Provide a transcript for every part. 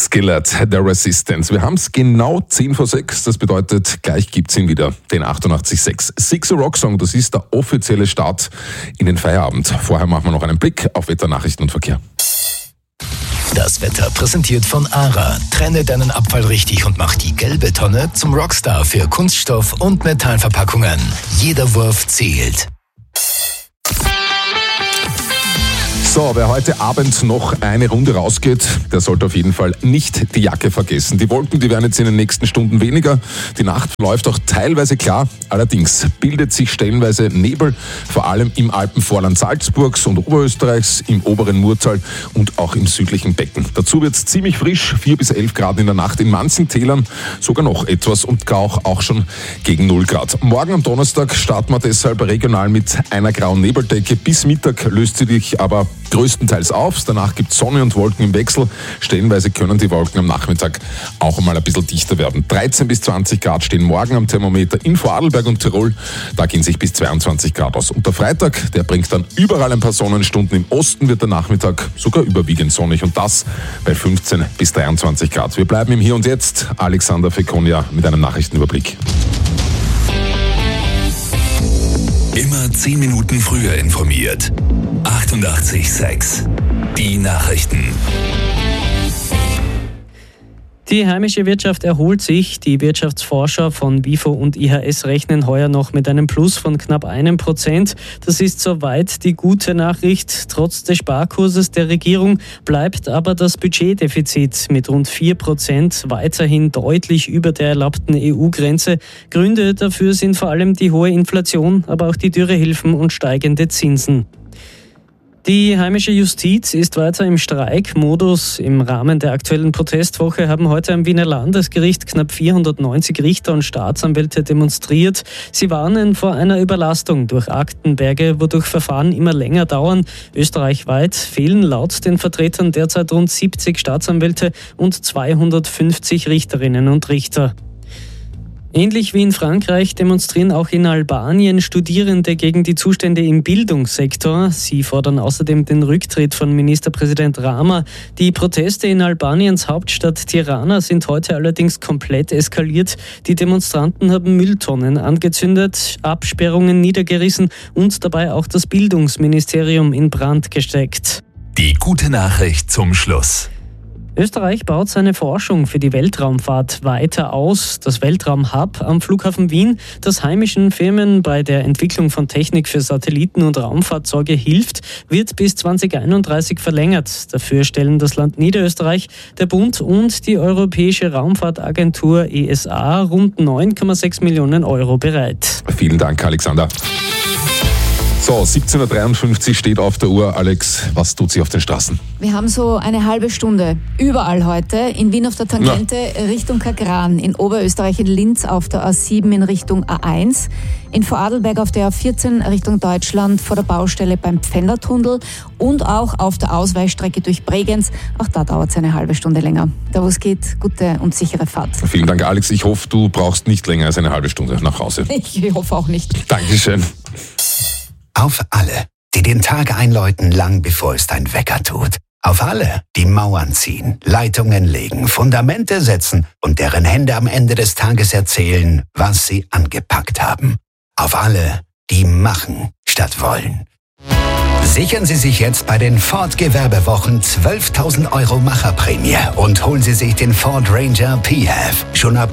Skillet, The Resistance. Wir haben es genau 10 vor 6. Das bedeutet, gleich gibt's ihn wieder, den 88.6. Six Rock Song, das ist der offizielle Start in den Feierabend. Vorher machen wir noch einen Blick auf Wetter, Nachrichten und Verkehr. Das Wetter präsentiert von ARA. Trenne deinen Abfall richtig und mach die gelbe Tonne zum Rockstar für Kunststoff- und Metallverpackungen. Jeder Wurf zählt. So, wer heute Abend noch eine Runde rausgeht, der sollte auf jeden Fall nicht die Jacke vergessen. Die Wolken, die werden jetzt in den nächsten Stunden weniger. Die Nacht läuft auch teilweise klar. Allerdings bildet sich stellenweise Nebel, vor allem im Alpenvorland Salzburgs und Oberösterreichs, im oberen Murtal und auch im südlichen Becken. Dazu wird es ziemlich frisch, 4 bis 11 Grad in der Nacht, in manchen Tälern sogar noch etwas und auch schon gegen 0 Grad. Morgen am Donnerstag starten wir deshalb regional mit einer grauen Nebeldecke. Bis Mittag löst sie sich aber größtenteils auf. Danach gibt es Sonne und Wolken im Wechsel. Stellenweise können die Wolken am Nachmittag auch einmal ein bisschen dichter werden. 13 bis 20 Grad stehen morgen am Thermometer in Vorarlberg und Tirol. Da gehen sich bis 22 Grad aus. Und der Freitag, der bringt dann überall ein paar Sonnenstunden. Im Osten wird der Nachmittag sogar überwiegend sonnig und das bei 15 bis 23 Grad. Wir bleiben im Hier und Jetzt. Alexander Fekonia mit einem Nachrichtenüberblick. Immer 10 Minuten früher informiert. 88.6 Die Nachrichten. Die heimische Wirtschaft erholt sich. Die Wirtschaftsforscher von WIFO und IHS rechnen heuer noch mit einem Plus von knapp 1%. Das ist soweit die gute Nachricht. Trotz des Sparkurses der Regierung bleibt aber das Budgetdefizit mit rund 4% weiterhin deutlich über der erlaubten EU-Grenze. Gründe dafür sind vor allem die hohe Inflation, aber auch die Dürrehilfen und steigende Zinsen. Die heimische Justiz ist weiter im Streikmodus. Im Rahmen der aktuellen Protestwoche haben heute am Wiener Landesgericht knapp 490 Richter und Staatsanwälte demonstriert. Sie warnen vor einer Überlastung durch Aktenberge, wodurch Verfahren immer länger dauern. Österreichweit fehlen laut den Vertretern derzeit rund 70 Staatsanwälte und 250 Richterinnen und Richter. Ähnlich wie in Frankreich demonstrieren auch in Albanien Studierende gegen die Zustände im Bildungssektor. Sie fordern außerdem den Rücktritt von Ministerpräsident Rama. Die Proteste in Albaniens Hauptstadt Tirana sind heute allerdings komplett eskaliert. Die Demonstranten haben Mülltonnen angezündet, Absperrungen niedergerissen und dabei auch das Bildungsministerium in Brand gesteckt. Die gute Nachricht zum Schluss. Österreich baut seine Forschung für die Weltraumfahrt weiter aus. Das Weltraumhub am Flughafen Wien, das heimischen Firmen bei der Entwicklung von Technik für Satelliten und Raumfahrzeuge hilft, wird bis 2031 verlängert. Dafür stellen das Land Niederösterreich, der Bund und die Europäische Raumfahrtagentur ESA rund 9,6 Millionen Euro bereit. Vielen Dank, Alexander. So, 17.53 Uhr steht auf der Uhr. Alex, was tut sich auf den Straßen? Wir haben so eine halbe Stunde überall heute. In Wien auf der Tangente Richtung Kagran, in Oberösterreich in Linz auf der A7 in Richtung A1, in Vorarlberg auf der A14 Richtung Deutschland vor der Baustelle beim Pfändertunnel und auch auf der Ausweichstrecke durch Bregenz. Auch da dauert es eine halbe Stunde länger. Da wo es geht, gute und sichere Fahrt. Vielen Dank, Alex. Ich hoffe, du brauchst nicht länger als eine halbe Stunde nach Hause. Ich hoffe auch nicht. Dankeschön. Auf alle, die den Tag einläuten, lang bevor es dein Wecker tut. Auf alle, die Mauern ziehen, Leitungen legen, Fundamente setzen und deren Hände am Ende des Tages erzählen, was sie angepackt haben. Auf alle, die machen statt wollen. Sichern Sie sich jetzt bei den Ford Gewerbewochen 12.000 Euro Macherprämie und holen Sie sich den Ford Ranger PHEV schon ab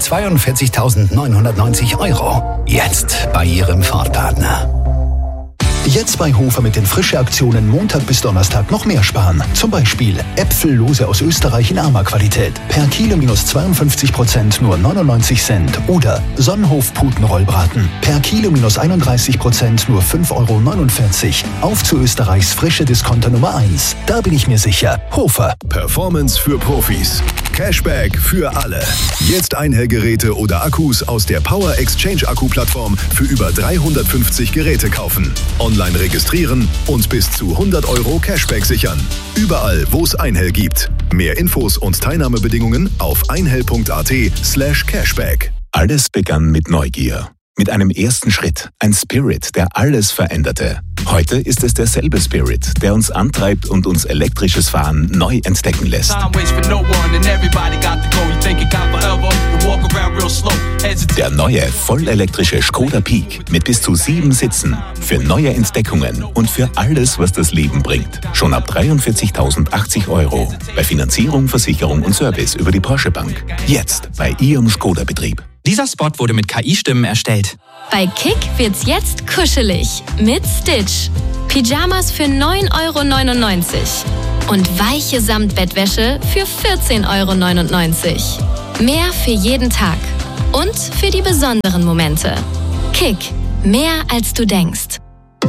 42.990 Euro. Jetzt bei Ihrem Ford-Partner. Jetzt bei Hofer mit den Frische-Aktionen Montag bis Donnerstag noch mehr sparen. Zum Beispiel Äpfellose aus Österreich in Arma-Qualität. Per Kilo minus 52% nur 99 Cent. Oder Sonnenhof-Putenrollbraten. Per Kilo minus 31% nur 5,49 Euro. Auf zu Österreichs frische Discounter Nummer 1. Da bin ich mir sicher. Hofer. Performance für Profis. Cashback für alle. Jetzt Einhellgeräte oder Akkus aus der Power Exchange Akku-Plattform für über 350 Geräte kaufen. Online registrieren und bis zu 100 Euro Cashback sichern. Überall, wo es Einhell gibt. Mehr Infos und Teilnahmebedingungen auf einhell.at/Cashback. Alles begann mit Neugier. Mit einem ersten Schritt. Ein Spirit, der alles veränderte. Heute ist es derselbe Spirit, der uns antreibt und uns elektrisches Fahren neu entdecken lässt. Der neue, vollelektrische Skoda Peak mit bis zu 7 Sitzen. Für neue Entdeckungen und für alles, was das Leben bringt. Schon ab 43.080 €. Bei Finanzierung, Versicherung und Service über die Porsche Bank. Jetzt bei Ihrem Skoda-Betrieb. Dieser Spot wurde mit KI-Stimmen erstellt. Bei Kick wird's jetzt kuschelig mit Stitch. Pyjamas für 9,99 € und weiche Samtbettwäsche für 14,99 €. Mehr für jeden Tag und für die besonderen Momente. Kick, mehr als du denkst.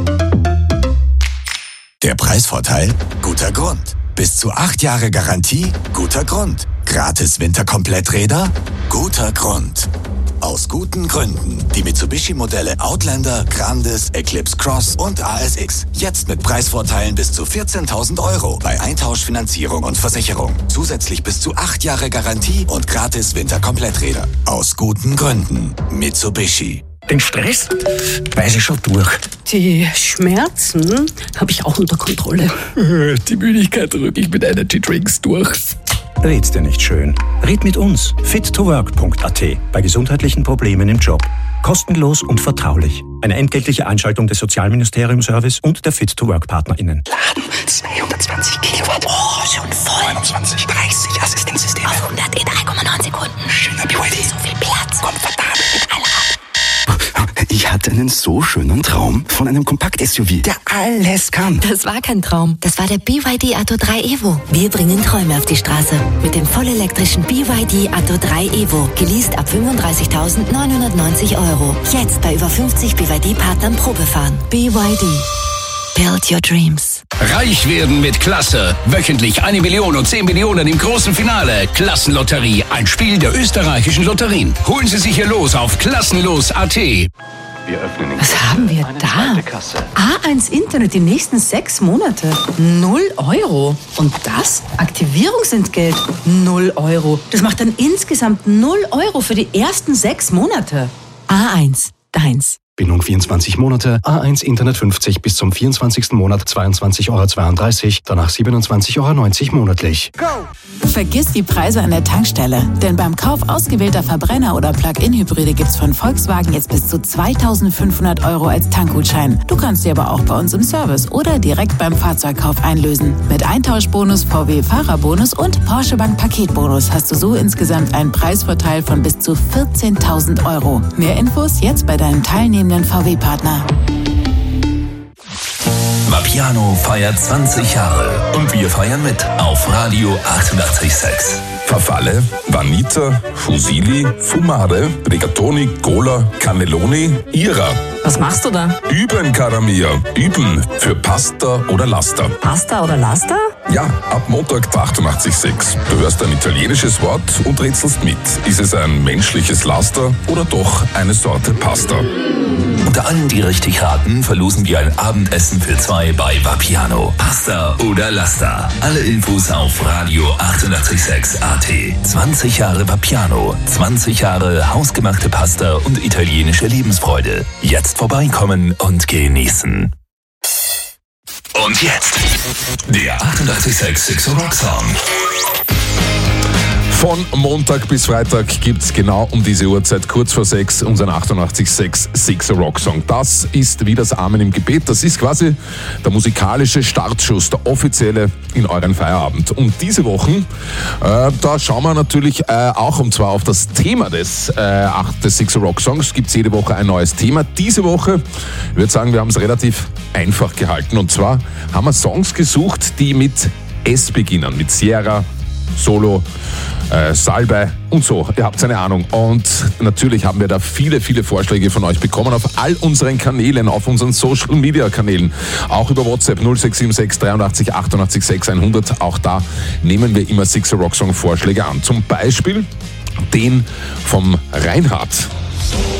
Der Preisvorteil? Guter Grund. Bis zu 8 Jahre Garantie? Guter Grund. Gratis Winterkompletträder? Guter Grund. Aus guten Gründen. Die Mitsubishi-Modelle Outlander, Grandis, Eclipse Cross und ASX. Jetzt mit Preisvorteilen bis zu 14.000 € bei Eintauschfinanzierung und Versicherung. Zusätzlich bis zu 8 Jahre Garantie und gratis Winterkompletträder. Aus guten Gründen. Mitsubishi. Den Stress weiß ich schon durch. Die Schmerzen habe ich auch unter Kontrolle. Die Müdigkeit drücke ich mit Energy Drinks durch. Red's dir nicht schön. Red mit uns. fit2work.at. Bei gesundheitlichen Problemen im Job. Kostenlos und vertraulich. Eine entgeltliche Einschaltung des Sozialministerium-Service und der Fit2Work-PartnerInnen. Laden 220 Kilowatt. Oh, schon voll. 29, 30 Assistenzsysteme. Auf 100 in 3,9 Sekunden. Schöner BYD. So viel Platz. Komfortabel mit aller. Ich hatte einen so schönen Traum von einem Kompakt-SUV, der alles kann. Das war kein Traum. Das war der BYD Atto 3 Evo. Wir bringen Träume auf die Straße. Mit dem vollelektrischen BYD Atto 3 Evo. Geleast ab 35.990 €. Jetzt bei über 50 BYD-Partnern Probefahren. BYD. Build your dreams. Reich werden mit Klasse. Wöchentlich 1 Million und 10 Millionen im großen Finale. Klassenlotterie, ein Spiel der österreichischen Lotterien. Holen Sie sich hier los auf klassenlos.at. Was haben wir da? A1 Internet die nächsten 6 Monate. 0 €. Und das? Aktivierungsentgelt. 0 €. Das macht dann insgesamt 0 € für die ersten 6 Monate. A1. Deins. Bindung 24 Monate, A1 Internet 50 bis zum 24. Monat 22,32 €, danach 27,90 € monatlich. Vergiss die Preise an der Tankstelle, denn beim Kauf ausgewählter Verbrenner- oder Plug-in-Hybride gibt's von Volkswagen jetzt bis zu 2.500 € als Tankgutschein. Du kannst sie aber auch bei uns im Service oder direkt beim Fahrzeugkauf einlösen. Mit Eintauschbonus, VW-Fahrerbonus und Porsche Bank Paketbonus hast du so insgesamt einen Preisvorteil von bis zu 14.000 €. Mehr Infos jetzt bei deinem teilnehmenden VW-Partner. Vapiano feiert 20 Jahre und wir feiern mit auf Radio 88,6. Farfalle, Vanita, Fusilli, Fumare, Rigatoni, Cola, Cannelloni, Ira. Was machst du da? Üben, Cara mia. Üben für Pasta oder Laster. Pasta oder Laster? Ja, ab Montag 88,6. Du hörst ein italienisches Wort und rätselst mit. Ist es ein menschliches Laster oder doch eine Sorte Pasta? Unter allen, die richtig raten, verlosen wir ein Abendessen für 2 bei Vapiano. Pasta oder Laster. Alle Infos auf Radio 88,6 AT. 20 Jahre Vapiano. 20 Jahre hausgemachte Pasta und italienische Lebensfreude. Jetzt vorbeikommen und genießen. Und jetzt der 88,6 Rock Song. Von Montag bis Freitag gibt's genau um diese Uhrzeit, kurz vor 6, unseren 88,6 Sixer Rock Song. Das ist wie das Amen im Gebet. Das ist quasi der musikalische Startschuss, der offizielle in euren Feierabend. Und diese Wochen, da schauen wir natürlich auch und zwar auf das Thema des Sixer Rock Songs. Gibt's jede Woche ein neues Thema. Diese Woche, ich würde sagen, wir haben es relativ einfach gehalten. Und zwar haben wir Songs gesucht, die mit S beginnen, mit Sierra, Solo, Salbei und so. Ihr habt eine Ahnung. Und natürlich haben wir da viele, viele Vorschläge von euch bekommen auf all unseren Kanälen, auf unseren Social-Media-Kanälen, auch über WhatsApp 0676 83 88 600. Auch da nehmen wir immer Sixer Rock Song Vorschläge an. Zum Beispiel den vom Reinhard.